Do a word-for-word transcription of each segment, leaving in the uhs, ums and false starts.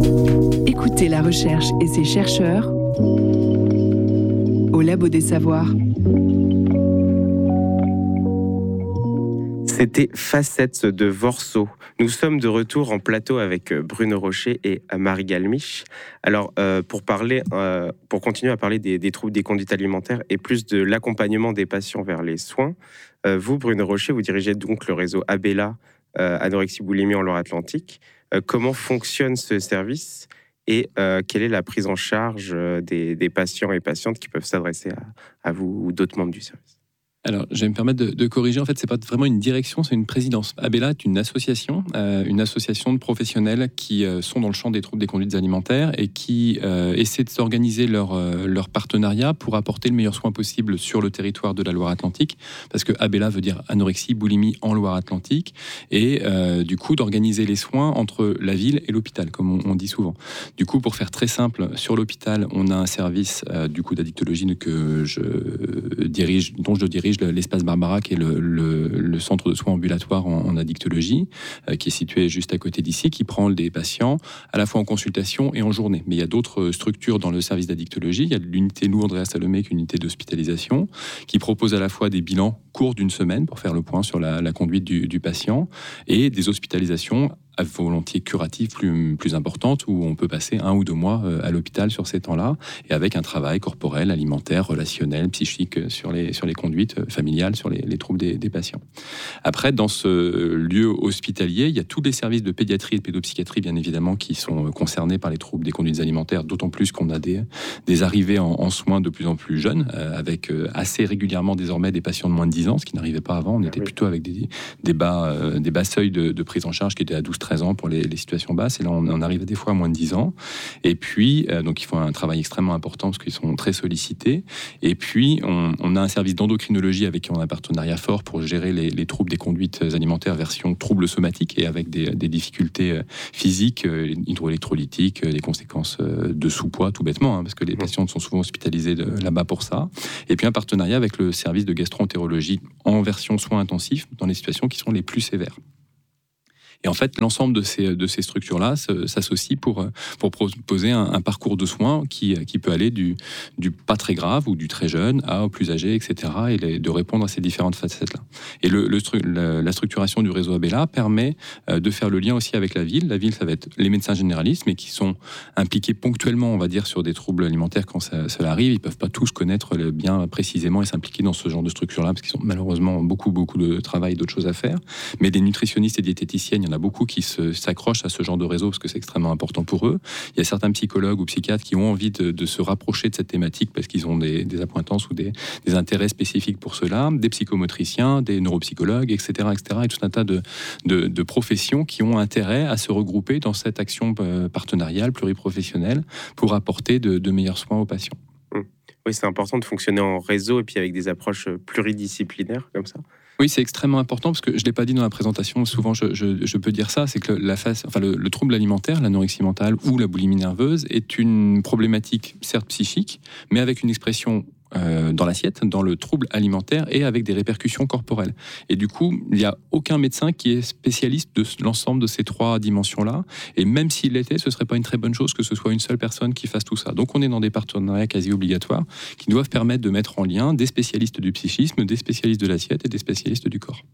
Écoutez la recherche et ses chercheurs au Labo des Savoirs. C'était Facettes de Vorso. Nous sommes de retour en plateau avec Bruno Rocher et Marie Galmiche. Alors, euh, pour parler, euh, pour continuer à parler des, des troubles des conduites alimentaires et plus de l'accompagnement des patients vers les soins, euh, vous, Bruno Rocher, vous dirigez donc le réseau Abella, euh, anorexie boulimie en Loire-Atlantique. Euh, comment fonctionne ce service et euh, quelle est la prise en charge des, des patients et patientes qui peuvent s'adresser à, à vous ou d'autres membres du service? Alors, je vais me permettre de, de corriger. En fait, c'est pas vraiment une direction, c'est une présidence. Abella est une association, euh, une association de professionnels qui euh, sont dans le champ des troubles des conduites alimentaires et qui euh, essaient de s'organiser leur, euh, leur partenariat pour apporter le meilleur soin possible sur le territoire de la Loire-Atlantique. Parce que Abella veut dire anorexie, boulimie en Loire-Atlantique. Et euh, du coup, d'organiser les soins entre la ville et l'hôpital, comme on, on dit souvent. Du coup, pour faire très simple, sur l'hôpital, on a un service euh, du coup d'addictologie que je dirige, dont je dirige l'espace Barbara, qui est le, le, le centre de soins ambulatoires en, en addictologie, euh, qui est situé juste à côté d'ici, qui prend des patients à la fois en consultation et en journée. Mais il y a d'autres structures dans le service d'addictologie. Il y a l'unité Lou Andrea Salomé, qui est une unité d'hospitalisation, qui propose à la fois des bilans courts d'une semaine pour faire le point sur la, la conduite du, du patient, et des hospitalisations à volontiers curatives plus, plus importantes, où on peut passer un ou deux mois à l'hôpital sur ces temps-là, et avec un travail corporel, alimentaire, relationnel, psychique sur les, sur les conduites familiales, sur les, les troubles des, des patients. Après, dans ce lieu hospitalier, il y a tous les services de pédiatrie et de pédopsychiatrie, bien évidemment, qui sont concernés par les troubles des conduites alimentaires, d'autant plus qu'on a des, des arrivées en, en soins de plus en plus jeunes, euh, avec assez régulièrement désormais des patients de moins de dix ans, ce qui n'arrivait pas avant. On était plutôt avec des, des, bas, euh, des bas seuils de, de prise en charge qui étaient à douze treize ans pour les, les situations basses, et là on, on arrive des fois à moins de dix ans. Et puis, euh, donc ils font un travail extrêmement important parce qu'ils sont très sollicités. Et puis, on, on a un service d'endocrinologie avec qui on a un partenariat fort pour gérer les, les troubles des conduites alimentaires version troubles somatiques, et avec des, des difficultés physiques, hydroélectrolytiques, des conséquences de sous-poids, tout bêtement, hein, parce que les patients sont souvent hospitalisés de, là-bas pour ça. Et puis un partenariat avec le service de gastro-entérologie en version soins intensifs dans les situations qui sont les plus sévères. Et en fait, l'ensemble de ces, de ces structures-là s'associe pour, pour proposer un, un parcours de soins qui, qui peut aller du, du pas très grave ou du très jeune à au plus âgé, et cetera, et les, de répondre à ces différentes facettes-là. Et le, le, la, la structuration du réseau Abella permet de faire le lien aussi avec la ville. La ville, ça va être les médecins généralistes, mais qui sont impliqués ponctuellement, on va dire, sur des troubles alimentaires quand ça, ça arrive. Ils ne peuvent pas tous connaître bien précisément et s'impliquer dans ce genre de structure-là, parce qu'ils ont malheureusement beaucoup, beaucoup de travail, d'autres choses à faire. Mais des nutritionnistes et diététiciennes, il y en a beaucoup qui se, s'accrochent à ce genre de réseau parce que c'est extrêmement important pour eux. Il y a certains psychologues ou psychiatres qui ont envie de, de se rapprocher de cette thématique parce qu'ils ont des, des appointances ou des, des intérêts spécifiques pour cela, des psychomotriciens, des neuropsychologues, et cetera, et cetera, et tout un tas de, de, de professions qui ont intérêt à se regrouper dans cette action partenariale, pluriprofessionnelle, pour apporter de, de meilleurs soins aux patients. Oui, c'est important de fonctionner en réseau et puis avec des approches pluridisciplinaires comme ça. Oui, c'est extrêmement important parce que je ne l'ai pas dit dans la présentation, souvent je, je, je peux dire ça, c'est que la phase, enfin le, le trouble alimentaire, l'anorexie mentale ou la boulimie nerveuse est une problématique certes psychique, mais avec une expression euh, dans l'assiette, dans le trouble alimentaire et avec des répercussions corporelles. Et du coup, il n'y a aucun médecin qui est spécialiste de l'ensemble de ces trois dimensions-là. Et même s'il l'était, ce ne serait pas une très bonne chose que ce soit une seule personne qui fasse tout ça. Donc on est dans des partenariats quasi obligatoires qui doivent permettre de mettre en lien des spécialistes du psychisme, des spécialistes de l'assiette et des spécialistes du corps.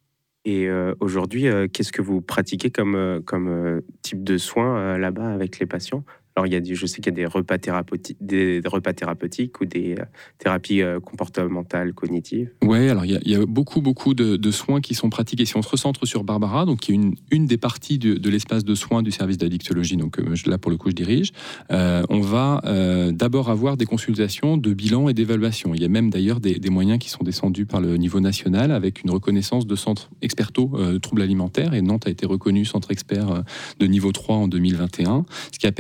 Et euh, aujourd'hui, euh, qu'est-ce que vous pratiquez comme, euh, comme euh, type de soins euh, là-bas avec les patients ? Alors, il y a des, je sais qu'il y a des repas thérapeutiques, des, des repas thérapeutiques ou des euh, thérapies euh, comportementales, cognitives. Oui, alors il y, y a beaucoup, beaucoup de, de soins qui sont pratiqués. Si on se recentre sur Barbara, donc qui est une, une des parties de, de l'espace de soins du service d'addictologie, donc euh, là pour le coup je dirige, euh, on va euh, d'abord avoir des consultations de bilan et d'évaluation. Il y a même d'ailleurs des, des moyens qui sont descendus par le niveau national avec une reconnaissance de centres experto euh, troubles alimentaires, et Nantes a été reconnu centre expert euh, de niveau trois en deux mille vingt et un, ce qui a permis d'avoir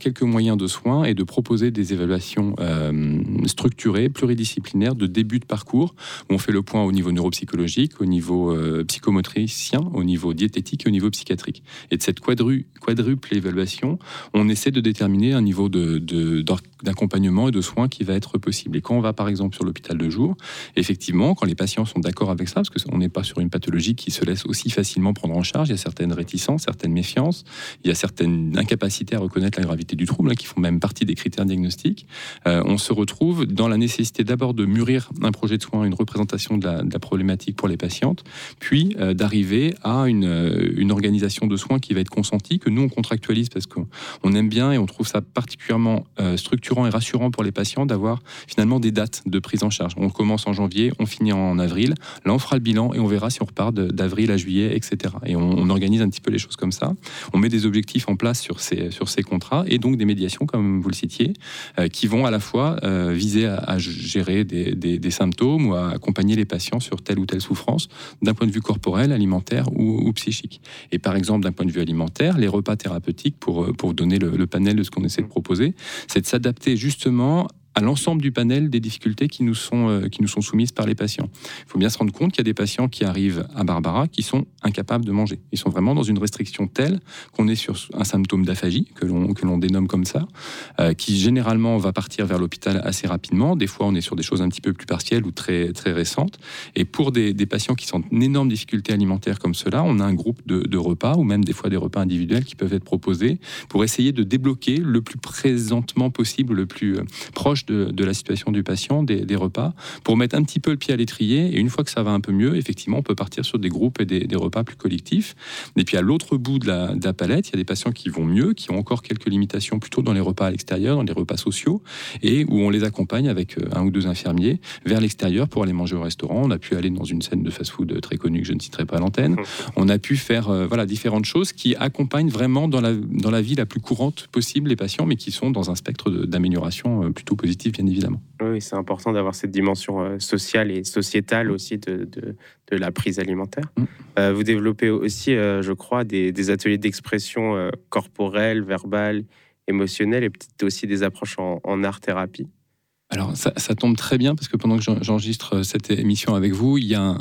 quelques moyens de soins et de proposer des évaluations euh, structurées, pluridisciplinaires, de début de parcours, où on fait le point au niveau neuropsychologique, au niveau euh, psychomotricien, au niveau diététique et au niveau psychiatrique. Et de cette quadru, quadruple évaluation, on essaie de déterminer un niveau de, de, d'accompagnement et de soins qui va être possible. Et quand on va par exemple sur l'hôpital de jour, effectivement, quand les patients sont d'accord avec ça, parce qu'on n'est pas sur une pathologie qui se laisse aussi facilement prendre en charge, il y a certaines réticences, certaines méfiances, il y a certaines incapacités à reconnaître la gravité du trouble, hein, qui font même partie des critères diagnostiques. Euh, on se retrouve dans la nécessité d'abord de mûrir un projet de soins, une représentation de la, de la problématique pour les patientes, puis euh, d'arriver à une, une organisation de soins qui va être consentie, que nous on contractualise parce qu'on on aime bien et on trouve ça particulièrement euh, structurant et rassurant pour les patients d'avoir finalement des dates de prise en charge. On commence en janvier, on finit en avril, là on fera le bilan et on verra si on repart de, d'avril à juillet, et cetera. Et on, on organise un petit peu les choses comme ça. On met des objectifs en place sur ces, sur ces contrats et donc des médiations, comme vous le citiez, euh, qui vont à la fois euh, viser à, à gérer des, des, des symptômes ou à accompagner les patients sur telle ou telle souffrance d'un point de vue corporel, alimentaire ou, ou psychique. Et par exemple, d'un point de vue alimentaire, les repas thérapeutiques, pour, pour donner le, le panel de ce qu'on essaie de proposer, c'est de s'adapter justement à l'ensemble du panel des difficultés qui nous sont, euh, qui nous sont soumises par les patients. Il faut bien se rendre compte qu'il y a des patients qui arrivent à Barbara qui sont incapables de manger. Ils sont vraiment dans une restriction telle qu'on est sur un symptôme d'aphagie, que l'on, que l'on dénomme comme ça, euh, qui généralement va partir vers l'hôpital assez rapidement. Des fois, on est sur des choses un petit peu plus partielles ou très, très récentes. Et pour des, des patients qui sont en énorme difficulté alimentaire comme cela, on a un groupe de, de repas, ou même des fois des repas individuels qui peuvent être proposés pour essayer de débloquer le plus présentement possible, le plus euh, proche De, de la situation du patient, des, des repas, pour mettre un petit peu le pied à l'étrier. Et une fois que ça va un peu mieux, effectivement, on peut partir sur des groupes et des, des repas plus collectifs. Et puis à l'autre bout de la, de la palette, il y a des patients qui vont mieux, qui ont encore quelques limitations plutôt dans les repas à l'extérieur, dans les repas sociaux, et où on les accompagne avec un ou deux infirmiers vers l'extérieur pour aller manger au restaurant. On a pu aller dans une scène de fast-food très connue que je ne citerai pas à l'antenne. On a pu faire euh, voilà, différentes choses qui accompagnent vraiment dans la, dans la vie la plus courante possible les patients, mais qui sont dans un spectre de, d'amélioration euh, plutôt positif, bien évidemment. Oui, c'est important d'avoir cette dimension euh, sociale et sociétale aussi de, de, de la prise alimentaire. Mmh. Euh, vous développez aussi, euh, je crois, des, des ateliers d'expression euh, corporelle, verbale, émotionnelle, et peut-être aussi des approches en, en art-thérapie. Alors, ça, ça tombe très bien, parce que pendant que j'enregistre cette émission avec vous, il y a un,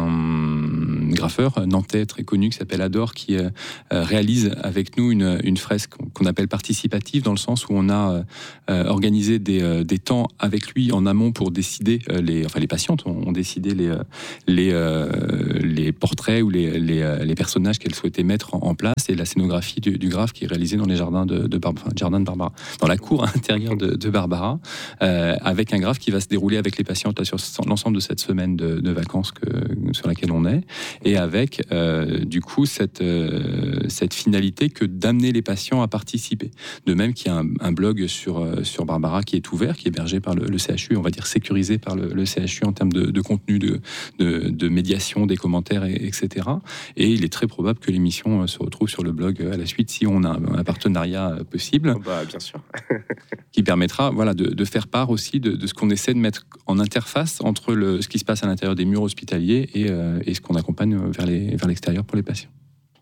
un graffeur nantais très connu qui s'appelle Adore, qui euh, réalise avec nous une, une fresque qu'on appelle participative, dans le sens où on a euh, organisé des, euh, des temps avec lui en amont pour décider, euh, les, enfin les patientes ont, ont décidé les, les, euh, les portraits ou les, les, les personnages qu'elles souhaitaient mettre en, en place, et la scénographie du, du graphe qui est réalisée dans les jardins de, de, Bar- enfin, jardin de Barbara, dans la cour intérieure de, de Barbara, euh, avec un graphe qui va se dérouler avec les patientes là, sur l'ensemble de cette semaine de, de vacances que, sur laquelle on est, et avec euh, du coup cette, euh, cette finalité que d'amener les patients à participer. De même qu'il y a un, un blog sur, euh, sur Barbara qui est ouvert, qui est hébergé par le, le C H U, on va dire sécurisé par le, le C H U en termes de, de contenu, de, de, de médiation, des commentaires, et, etc. Et il est très probable que l'émission se retrouve sur le blog à la suite si on a un, un partenariat possible. Oh bah, bien sûr. Qui permettra voilà, de, de faire part aussi de, de ce qu'on essaie de mettre en interface entre le, ce qui se passe à l'intérieur des murs hospitaliers et, euh, et ce qu'on accompagne vers, les, vers l'extérieur pour les patients.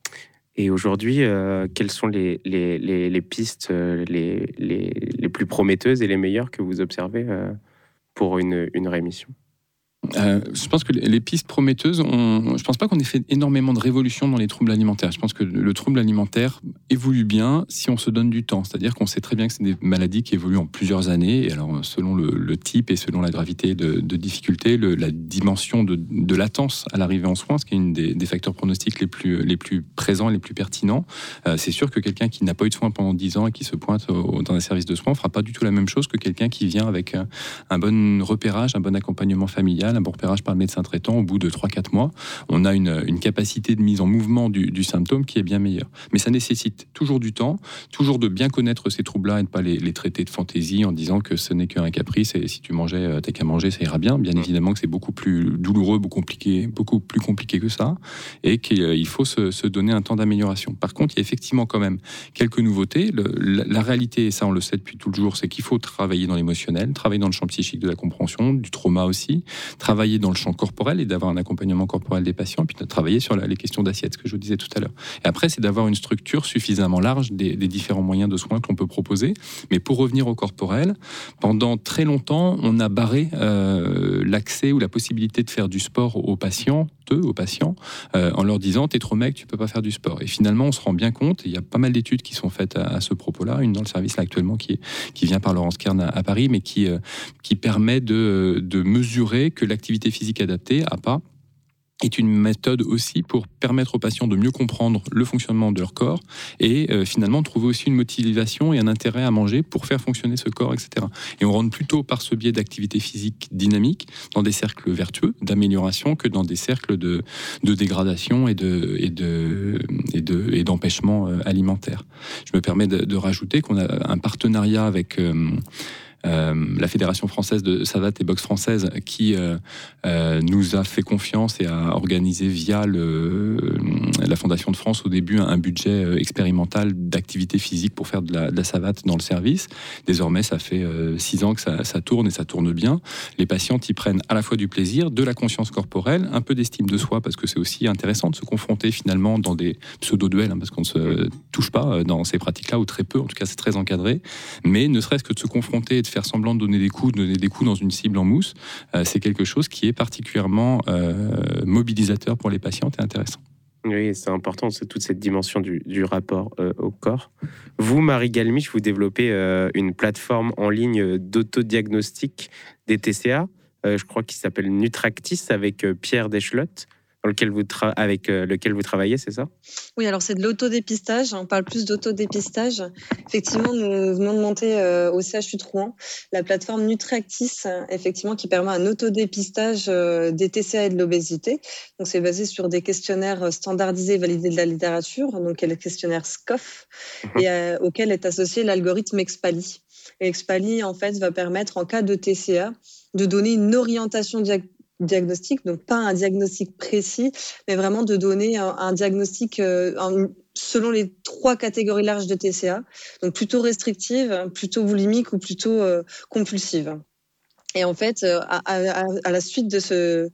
Et aujourd'hui, euh, quelles sont les, les, les, les pistes euh, les, les, les plus prometteuses et les meilleures que vous observez euh, pour une, une rémission ? Euh, je pense que les pistes prometteuses, on, je pense pas qu'on ait fait énormément de révolution dans les troubles alimentaires. Je pense que le trouble alimentaire évolue bien si on se donne du temps. C'est-à-dire qu'on sait très bien que c'est des maladies qui évoluent en plusieurs années. Et alors, selon le, le type et selon la gravité de, de difficulté, le, la dimension de, de latence à l'arrivée en soins, ce qui est une des, des facteurs pronostiques les plus, les plus présents, les plus pertinents, euh, c'est sûr que quelqu'un qui n'a pas eu de soins pendant dix ans et qui se pointe au, dans un service de soins ne fera pas du tout la même chose que quelqu'un qui vient avec un, un bon repérage, un bon accompagnement familial, un bon repérage par le médecin traitant. Au bout de trois à quatre mois, on a une, une capacité de mise en mouvement du, du symptôme qui est bien meilleure. Mais ça nécessite toujours du temps, toujours de bien connaître ces troubles-là et de ne pas les, les traiter de fantaisie en disant que ce n'est qu'un caprice et si tu mangeais, t'as qu'à manger, ça ira bien. Bien évidemment que c'est beaucoup plus douloureux, beaucoup, compliqué, beaucoup plus compliqué que ça et qu'il faut se, se donner un temps d'amélioration. Par contre, il y a effectivement quand même quelques nouveautés. Le, la, la réalité, et ça on le sait depuis tout le jour, c'est qu'il faut travailler dans l'émotionnel, travailler dans le champ psychique de la compréhension, du trauma aussi, travailler dans le champ corporel et d'avoir un accompagnement corporel des patients, puis de travailler sur la, les questions d'assiette, ce que je vous disais tout à l'heure. Et après, c'est d'avoir une structure suffisamment large des, des différents moyens de soins que l'on peut proposer. Mais pour revenir au corporel, pendant très longtemps, on a barré euh, l'accès ou la possibilité de faire du sport aux patients, eux, aux patients, euh, en leur disant « t'es trop mec, tu peux pas faire du sport ». Et finalement, on se rend bien compte, il y a pas mal d'études qui sont faites à, à ce propos-là, une dans le service là actuellement qui, est, qui vient par Laurence Kern à, à Paris, mais qui, euh, qui permet de, de mesurer que l'activité physique adaptée, A P A, est une méthode aussi pour permettre aux patients de mieux comprendre le fonctionnement de leur corps et euh, finalement trouver aussi une motivation et un intérêt à manger pour faire fonctionner ce corps, et cetera. Et on rentre plutôt par ce biais d'activité physique dynamique dans des cercles vertueux d'amélioration que dans des cercles de, de dégradation et, de, et, de, et, de, et d'empêchement euh, alimentaire. Je me permets de, de rajouter qu'on a un partenariat avec... Euh, Euh, la Fédération française de savate et boxe française qui euh, euh, nous a fait confiance et a organisé via le, la Fondation de France au début un budget expérimental d'activité physique pour faire de la, de la savate dans le service. Désormais, ça fait euh, six ans que ça, ça tourne et ça tourne bien. Les patients y prennent à la fois du plaisir, de la conscience corporelle, un peu d'estime de soi, parce que c'est aussi intéressant de se confronter finalement dans des pseudo-duels, hein, parce qu'on ne se touche pas dans ces pratiques-là, ou très peu, en tout cas c'est très encadré, mais ne serait-ce que de se confronter et de faire semblant de donner des coups, de donner des coups dans une cible en mousse, euh, c'est quelque chose qui est particulièrement euh, mobilisateur pour les patients et intéressant. Oui, c'est important, c'est toute cette dimension du, du rapport euh, au corps. Vous, Marie Galmiche, vous développez euh, une plateforme en ligne d'autodiagnostic des T C A, euh, je crois qu'il s'appelle Nutractis, avec euh, Pierre Deschlotte, dans lequel vous tra- avec euh, lequel vous travaillez, c'est ça ? Oui, alors c'est de l'autodépistage. On parle plus d'autodépistage. Effectivement, nous venons de monter euh, au C H U de Rouen la plateforme Nutractis, effectivement, qui permet un autodépistage euh, des T C A et de l'obésité. Donc, c'est basé sur des questionnaires standardisés validés de la littérature, donc le questionnaire S C O F, mmh. et euh, auquel est associé l'algorithme Expali. Et Expali, en fait, va permettre, en cas de T C A, de donner une orientation diagnostique diagnostic, donc pas un diagnostic précis, mais vraiment de donner un, un diagnostic euh, un, selon les trois catégories larges de T C A, donc plutôt restrictive, plutôt boulimique ou plutôt euh, compulsive. Et en fait, euh, à, à, à la suite de ce,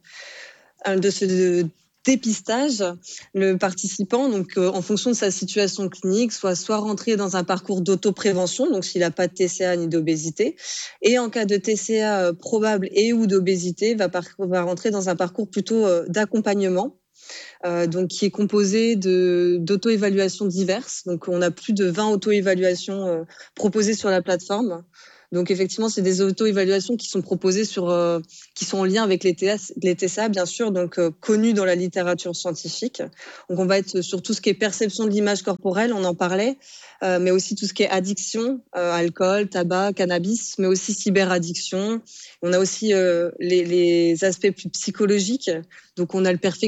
de ce dépistage, le participant, donc euh, en fonction de sa situation clinique, soit soit rentré dans un parcours d'autoprévention, donc s'il n'a pas de T C A ni d'obésité, et en cas de T C A euh, probable et ou d'obésité, va, par, va rentrer dans un parcours plutôt euh, d'accompagnement, euh, donc qui est composé de d'auto-évaluations diverses. Donc on a plus de vingt auto-évaluations euh, proposées sur la plateforme. Donc effectivement, c'est des auto-évaluations qui sont proposées sur, euh, qui sont en lien avec les, T A, les T C A, bien sûr, donc euh, connus dans la littérature scientifique. Donc on va être sur tout ce qui est perception de l'image corporelle, on en parlait, euh, mais aussi tout ce qui est addiction, euh, alcool, tabac, cannabis, mais aussi cyberaddiction. On a aussi euh, les, les aspects plus psychologiques. Donc on a le perfectionnisme